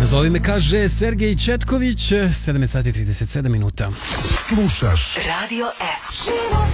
Nazovi me, kaže Sergej Četković, 7 sati 37 minuta. Slušaš Radio S.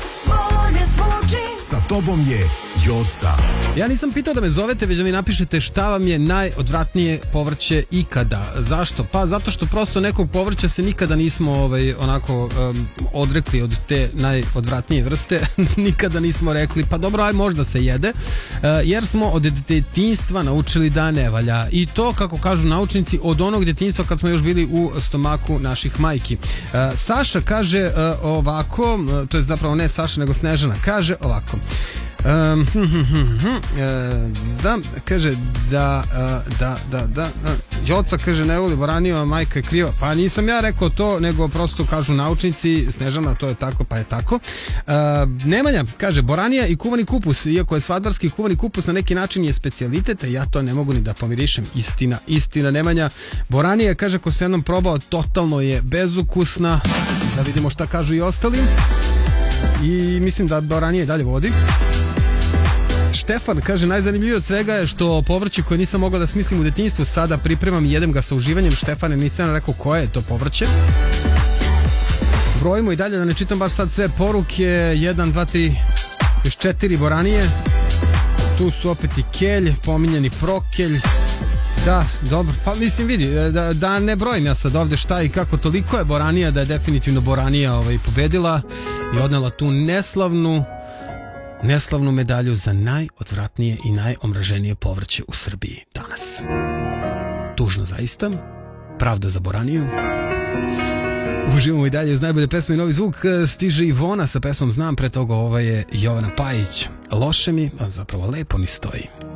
Sa tobom je Joca. Ja nisam pitao da me zovete, već da mi napišete šta vam je najodvratnije povrće ikada. Zašto? Pa zato što prosto nekog povrća se nikada nismo odrekli od te najodvratnije vrste. Nikada nismo rekli pa dobro, aj možda se jede, jer smo od detinjstva naučili da ne valja. I to, kako kažu naučnici, od onog detinjstva kad smo još bili u stomaku naših majki. Saša kaže ovako, to je zapravo ne Saša nego Snežana, kaže ovako. Da, kaže da Joca, kaže, ne voli boraniju, a majka je kriva. Pa nisam ja rekao to, nego prosto kažu naučnici. Snežana, to je tako, pa je tako. Nemanja, kaže, boranija i kuvani kupus, iako je svadbarski kuvani kupus na neki način je specijalitet, ja to ne mogu ni da pomirišem. Istina, Nemanja. Boranija, kaže, ko se jednom probao, totalno je bezukusna. Da vidimo šta kažu i ostali. I mislim da boranija dalje vodi. Štefan kaže, najzanimljivije od svega je što povrće koje nisam mogao da smislim u detinjstvu sada pripremam i jedem ga sa uživanjem. Štefane, nisam rekao koje je to povrće. Brojimo i dalje, da ne čitam baš sad sve poruke. 1, 2, 3, još 4 boranije. Tu su opet i kelj, pominjeni prokelj. Da, dobro, pa mislim vidi, da ne brojim ja sad ovde šta i kako, toliko je boranija da je definitivno boranija pobedila i odnela tu neslavnu medalju za najodvratnije i najomraženije povrće u Srbiji danas. Tužno zaista, pravda za boraniju. Uživamo i dalje uz najbolje pesme i novi zvuk. Stiže Ivona sa pesmom Znam, pre toga ovo je Jovana Pajić. Loše mi, a zapravo lepo mi stoji.